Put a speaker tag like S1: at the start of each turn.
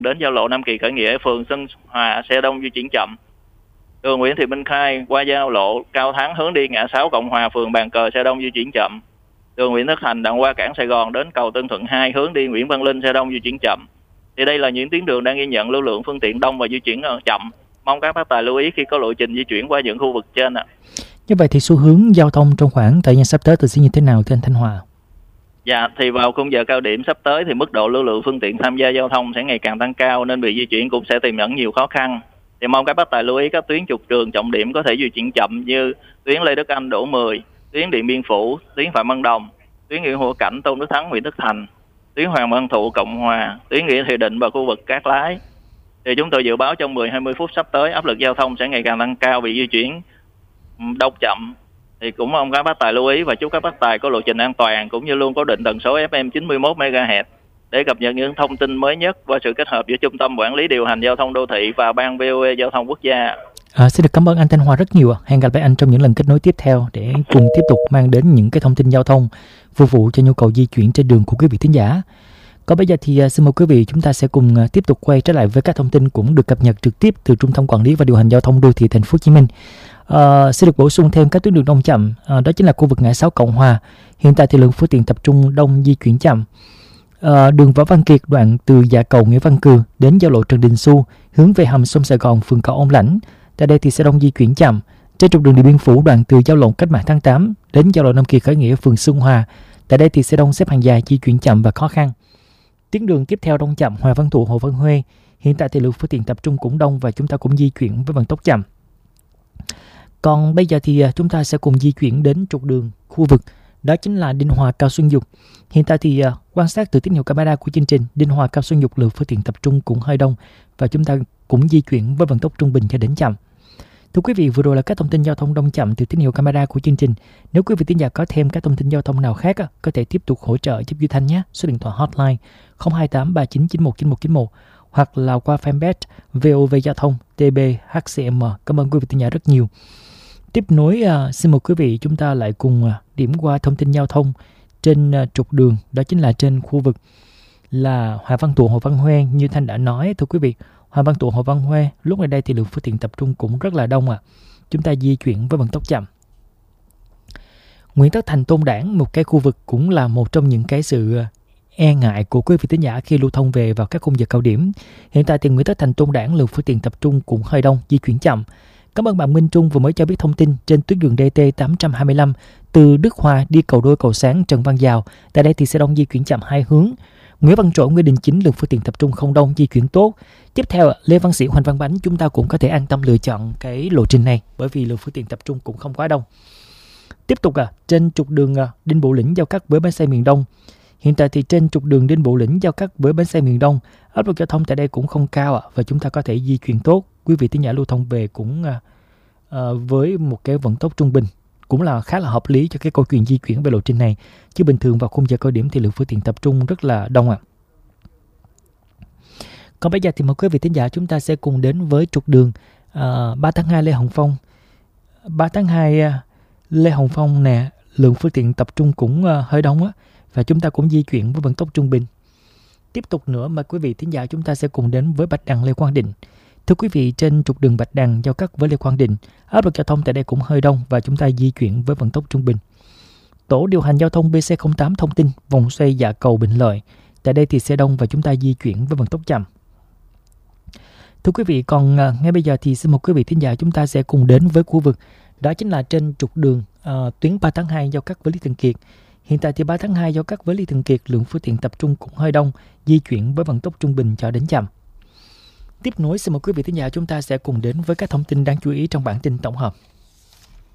S1: đến giao lộ Nam Kỳ Khởi Nghĩa, phường Xuân Hòa xe đông di chuyển chậm. Đường Nguyễn Thị Minh Khai qua giao lộ Cao Thắng hướng đi ngã 6 Cộng Hòa, phường Bàn Cờ xe đông di chuyển chậm. Đường Nguyễn Tất Thành đoạn qua cảng Sài Gòn đến cầu Tân Thuận 2 hướng đi Nguyễn Văn Linh xe đông di chuyển chậm. Thì đây là những tuyến đường đang ghi nhận lưu lượng phương tiện đông và di chuyển chậm. Mong các bác tài lưu ý khi có lộ trình di chuyển qua những khu vực trên ạ.
S2: Như vậy thì xu hướng giao thông trong khoảng thời gian sắp tới sẽ như thế nào thưa anh Thanh Hòa?
S1: Dạ, thì vào khung giờ cao điểm sắp tới thì mức độ lưu lượng phương tiện tham gia giao thông sẽ ngày càng tăng cao, nên việc di chuyển cũng sẽ tiềm ẩn nhiều khó khăn. Thì mong các bác tài lưu ý các tuyến trục đường trọng điểm có thể di chuyển chậm như tuyến Lê Đức Anh Đỗ 10, tuyến Điện Biên Phủ, tuyến Phạm Văn Đồng, tuyến Nguyễn Hữu Cảnh Tôn Đức Thắng Nguyễn Tất Thành, tuyến Hoàng Văn Thụ Cộng Hòa, tuyến Nghĩa Thị Định và khu vực Cát Lái. Thì chúng tôi dự báo trong 10-20 phút sắp tới áp lực giao thông sẽ ngày càng tăng cao vì di chuyển đông chậm. Thì cũng mong các bác tài lưu ý và chúc các bác tài có lộ trình an toàn cũng như luôn cố định tần số FM 91 MHz để cập nhật những thông tin mới nhất qua sự kết hợp giữa Trung tâm Quản lý Điều hành Giao thông Đô thị và Ban VOE Giao thông Quốc gia.
S2: Xin được cảm ơn anh Thanh Hòa rất nhiều. Hẹn gặp lại anh trong những lần kết nối tiếp theo để cùng tiếp tục mang đến những cái thông tin giao thông phục vụ cho nhu cầu di chuyển trên đường của quý vị thính giả. Còn bây giờ thì xin mời quý vị chúng ta sẽ cùng tiếp tục quay trở lại với các thông tin cũng được cập nhật trực tiếp từ Trung tâm Quản lý và Điều hành Giao thông Đô thị Thành phố Hồ Chí Minh. Sẽ được bổ sung thêm các tuyến đường đông chậm, đó chính là khu vực ngã 6 Cộng Hòa. Hiện tại thì lượng phương tiện tập trung đông di chuyển chậm. Đường Võ Văn Kiệt đoạn từ Dạ Cầu Nguyễn Văn Cừ đến giao lộ Trần Đình Xu hướng về hầm sông Sài Gòn, phường Cầu Ông Lãnh. Tại đây thì sẽ đông di chuyển chậm. Trên trục đường Điện Biên Phủ đoạn từ giao lộ Cách mạng tháng 8 đến giao lộ Nam Kỳ Khởi Nghĩa, phường Xuân Hòa. Tại đây thì sẽ đông xếp hàng dài, di chuyển chậm và khó khăn. Tuyến đường tiếp theo đông chậm Hoàng Văn Thụ Hồ Văn Huê. Hiện tại thì lượng phương tiện tập trung cũng đông và chúng ta cũng di chuyển với vận tốc chậm. Còn bây giờ thì chúng ta sẽ cùng di chuyển đến trục đường khu vực, đó chính là Đinh Hòa Cao Xuân Dục. Hiện tại thì quan sát từ tín hiệu camera của chương trình, Đinh Hòa Cao Xuân Dục lượng phương tiện tập trung cũng hơi đông và chúng ta cũng di chuyển với vận tốc trung bình cho đến chậm. Thưa quý vị, vừa rồi là các thông tin giao thông đông chậm từ tín hiệu camera của chương trình. Nếu quý vị thính giả có thêm các thông tin giao thông nào khác có thể tiếp tục hỗ trợ giúp Duy Thanh nhé. Số điện thoại hotline 028 3991 9191 hoặc là qua fanpage VOV Giao thông TBHCM. Cảm ơn quý vị thính giả rất nhiều. Tiếp nối, xin mời quý vị chúng ta lại cùng điểm qua thông tin giao thông trên trục đường, đó chính là trên khu vực là Hoàng Văn Thụ Hồ Văn Huê. Như Thanh đã nói, thưa quý vị, Hoàng Văn Thụ Hồ Văn Huê lúc này đây thì lượng phương tiện tập trung cũng rất là đông chúng ta di chuyển với vận tốc chậm. Nguyễn Tất Thành Tôn Đản, một cái khu vực cũng là một trong những cái sự e ngại của quý vị thính giả khi lưu thông về vào các khung giờ cao điểm. Hiện tại thì Nguyễn Tất Thành Tôn Đản lượng phương tiện tập trung cũng hơi đông, di chuyển chậm. Cảm ơn bạn Minh Trung vừa mới cho biết thông tin trên tuyến đường DT 825 từ Đức Hòa đi cầu Đôi Cầu Sáng Trần Văn Dào. Tại đây thì sẽ đông, di chuyển chậm hai hướng. Nguyễn Văn Trỗi, Nguyễn Đình Chính lượng phương tiện tập trung không đông, di chuyển tốt. Tiếp theo Lê Văn Sĩ, Huỳnh Văn Bánh, chúng ta cũng có thể an tâm lựa chọn cái lộ trình này bởi vì lượng phương tiện tập trung cũng không quá đông. Tiếp tục trên trục đường Đinh Bộ Lĩnh giao cắt với bến xe miền Đông. Hiện tại thì trên trục đường Đinh Bộ Lĩnh giao cắt với bến xe miền Đông, áp lực giao thông tại đây cũng không cao và chúng ta có thể di chuyển tốt. Quý vị thính giả lưu thông về cũng với một cái vận tốc trung bình cũng là khá là hợp lý cho cái câu chuyện di chuyển về lộ trình này. Chứ bình thường vào khung giờ cao điểm thì lượng phương tiện tập trung rất là đông Còn bây giờ thì mời quý vị thính giả chúng ta sẽ cùng đến với trục đường 3 tháng 2 Lê Hồng Phong. 3 tháng 2 Lê Hồng Phong nè, lượng phương tiện tập trung cũng hơi đông và chúng ta cũng di chuyển với vận tốc trung bình. Tiếp tục nữa mà quý vị thính giả chúng ta sẽ cùng đến với Bạch Đằng Lê Quang Định. Thưa quý vị, trên trục đường Bạch Đằng giao cắt với Lê Quang Định, áp lực giao thông tại đây cũng hơi đông và chúng ta di chuyển với vận tốc trung bình. Tổ điều hành giao thông BC08 thông tin vòng xoay Dạ Cầu Bình Lợi, tại đây thì xe đông và chúng ta di chuyển với vận tốc chậm. Thưa quý vị, còn ngay bây giờ thì xin mời quý vị thính giả chúng ta sẽ cùng đến với khu vực, đó chính là trên trục đường tuyến 3 tháng 2 giao cắt với Lý Thường Kiệt. Hiện tại thì 3 tháng 2 giao cắt với Lý Thường Kiệt, lượng phương tiện tập trung cũng hơi đông, di chuyển với vận tốc trung bình cho đến chậm. Tiếp nối, xin mời quý vị thính giả chúng ta sẽ cùng đến với các thông tin đáng chú ý trong bản tin tổng hợp.